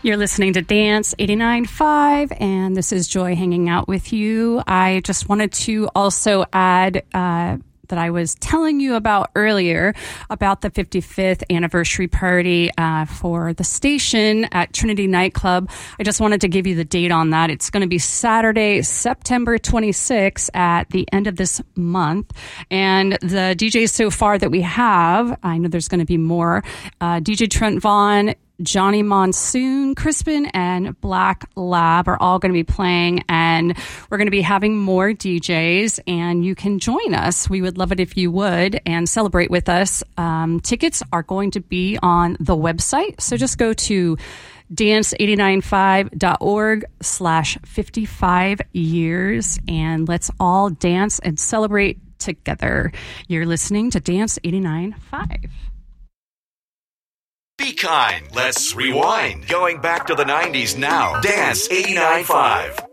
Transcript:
You're listening to Dance 89.5, and this is Joy hanging out with you. I just wanted to also add that I was telling you about earlier about the 55th anniversary party for the station at Trinity Nightclub. I just wanted to give you the date on that. It's going to be Saturday, September 26th at the end of this month. And the DJs so far that we have, I know there's going to be more, DJ Trent Vaughn, Johnny Monsoon, Crispin, and Black Lab are all going to be playing, and we're going to be having more DJs, and you can join us. We would love it if you would and celebrate with us. Tickets are going to be on the website, so just go to dance895.org/55 years, and let's all dance and celebrate together. You're listening to Dance 89.5. Be kind. Let's rewind. Going back to the 90s now. Dance 89.5.